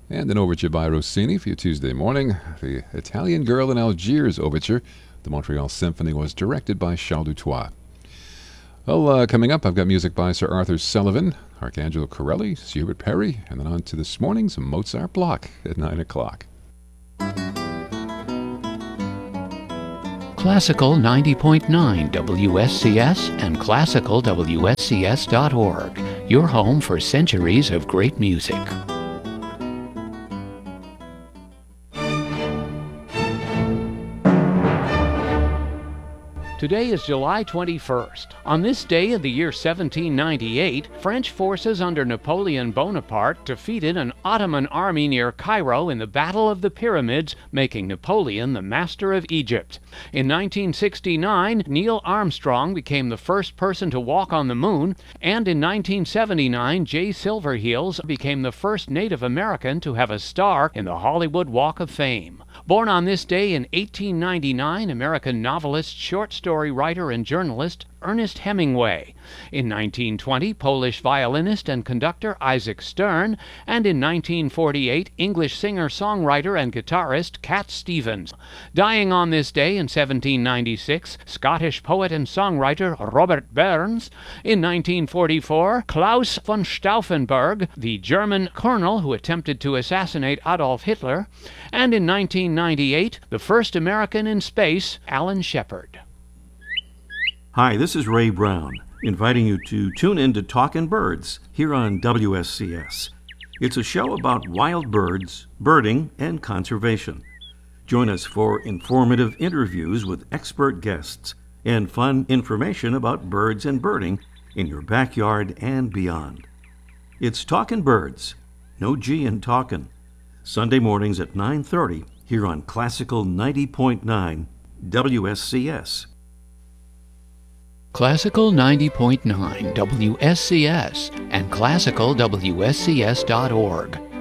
And an overture by Rossini for your Tuesday morning. The Italian Girl in Algiers overture. The Montreal Symphony was directed by Charles Dutoit. Well, coming up, I've got music by Sir Arthur Sullivan, Arcangelo Corelli, Hubert Perry, and then on to this morning's Mozart block at 9 o'clock. Classical 90.9 WSCS and classicalwscs.org, your home for centuries of great music. Today is July 21st. On this day of the year 1798, French forces under Napoleon Bonaparte defeated an Ottoman army near Cairo in the Battle of the Pyramids, making Napoleon the master of Egypt. In 1969, Neil Armstrong became the first person to walk on the moon, and in 1979, Jay Silverheels became the first Native American to have a star in the Hollywood Walk of Fame. Born on this day in 1899, American novelist, short story writer, and journalist Ernest Hemingway. In 1920, Polish violinist and conductor Isaac Stern. And in 1948, English singer-songwriter and guitarist Cat Stevens. Dying on this day in 1796, Scottish poet and songwriter Robert Burns. In 1944, Klaus von Stauffenberg, the German colonel who attempted to assassinate Adolf Hitler. And in 1998, the first American in space, Alan Shepard. Hi, this is Ray Brown, inviting you to tune in to Talkin' Birds here on WSCS. It's a show about wild birds, birding, and conservation. Join us for informative interviews with expert guests and fun information about birds and birding in your backyard and beyond. It's Talkin' Birds, no G in talkin', Sunday mornings at 9:30 here on Classical 90.9 WSCS. Classical 90.9 WSCS and classicalwscs.org,